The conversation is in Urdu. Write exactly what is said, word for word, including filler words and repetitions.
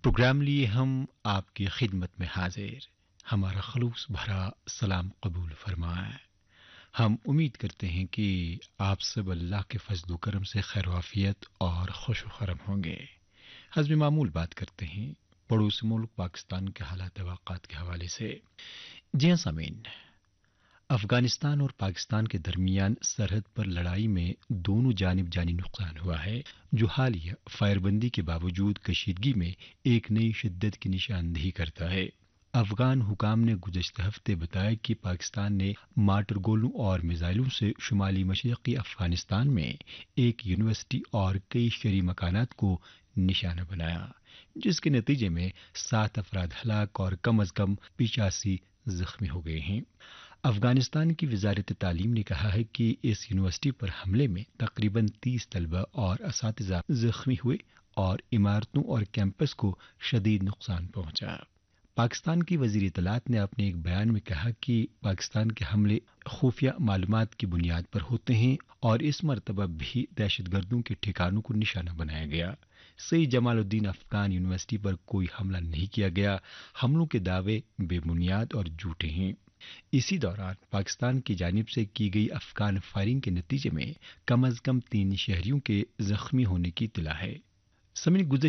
پروگرام لیے ہم آپ کی خدمت میں حاضر، ہمارا خلوص بھرا سلام قبول فرمائیں۔ ہم امید کرتے ہیں کہ آپ سب اللہ کے فضل و کرم سے خیر و عافیت اور خوش و خرم ہوں گے۔ حسب معمول بات کرتے ہیں پڑوسی ملک پاکستان کے حالات واقعات کے حوالے سے۔ جی ہاں سامعین، افغانستان اور پاکستان کے درمیان سرحد پر لڑائی میں دونوں جانب جانی نقصان ہوا ہے، جو حالیہ فائر بندی کے باوجود کشیدگی میں ایک نئی شدت کی نشاندہی کرتا ہے۔ افغان حکام نے گزشتہ ہفتے بتایا کہ پاکستان نے مارٹر گولوں اور میزائلوں سے شمالی مشرقی افغانستان میں ایک یونیورسٹی اور کئی شہری مکانات کو نشانہ بنایا، جس کے نتیجے میں سات افراد ہلاک اور کم از کم پچاسی زخمی ہو گئے ہیں۔ افغانستان کی وزارت تعلیم نے کہا ہے کہ اس یونیورسٹی پر حملے میں تقریباً تیس طلبہ اور اساتذہ زخمی ہوئے اور عمارتوں اور کیمپس کو شدید نقصان پہنچا۔ پاکستان کی وزیر اطلاعات نے اپنے ایک بیان میں کہا کہ پاکستان کے حملے خفیہ معلومات کی بنیاد پر ہوتے ہیں اور اس مرتبہ بھی دہشت گردوں کے ٹھکانوں کو نشانہ بنایا گیا۔ سید جمال الدین افغان یونیورسٹی پر کوئی حملہ نہیں کیا گیا۔ حملوں کے دعوے بے بنیاد اور جھوٹے ہیں۔ اسی دوران پاکستان کی جانب سے کی گئی افغان فائرنگ کے نتیجے میں کم از کم تین شہریوں کے زخمی ہونے کی اطلاع ہے۔ سمجھ